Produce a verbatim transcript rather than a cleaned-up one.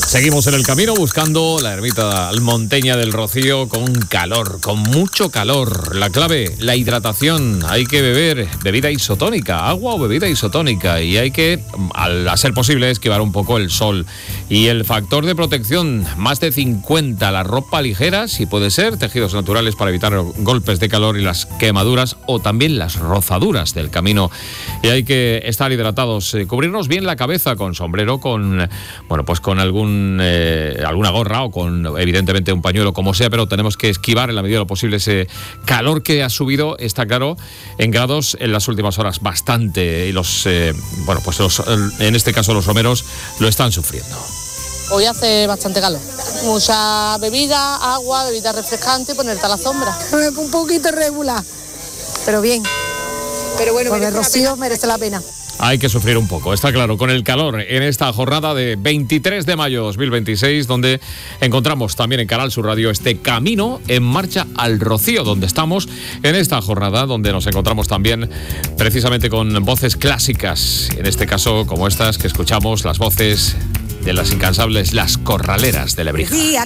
Seguimos en el camino buscando la ermita almonteña del Rocío con calor, con mucho calor. La clave, la hidratación. Hay que beber bebida isotónica, agua o bebida isotónica. Y hay que, al a ser posible, esquivar un poco el sol. Y el factor de protección, más de cincuenta. La ropa ligera, si puede ser, tejidos naturales para evitar golpes de calor y las quemaduras o también las rozaduras del camino. Y hay que estar hidratados, eh, cubrirnos bien la cabeza con sombrero, con, bueno, pues con algún Eh, alguna gorra o con evidentemente un pañuelo, como sea, pero tenemos que esquivar en la medida de lo posible ese calor que ha subido, está claro, en grados en las últimas horas, bastante, y los eh, bueno pues los, en este caso los romeros lo están sufriendo. Hoy hace bastante calor, mucha bebida, agua, bebida refrescante, ponerte a la sombra. Un poquito regular, pero bien, pero bueno, porque el Rocío merece la pena. Hay que sufrir un poco, está claro, con el calor en esta jornada de veintitrés de mayo de dos mil veintiséis, donde encontramos también en Canal Sur Radio este Camino en Marcha al Rocío, donde estamos en esta jornada, donde nos encontramos también precisamente con voces clásicas, en este caso como estas que escuchamos, las voces de las incansables Las Corraleras de Lebrija.